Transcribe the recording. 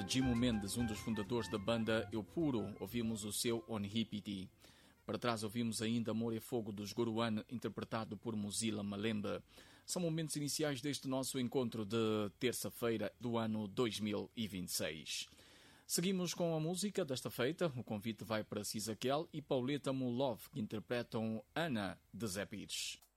de Jimo Mendes, um dos fundadores da banda Eu Puro. Ouvimos o seu On Hippity. Para trás ouvimos ainda Amor e Fogo dos Goruan, interpretado por Mozilla Malemba. São momentos iniciais deste nosso encontro de terça-feira do ano 2026. Seguimos com a música desta feita. O convite vai para Cisaquel e Pauleta Mulov, que interpretam Ana de Zé Pires.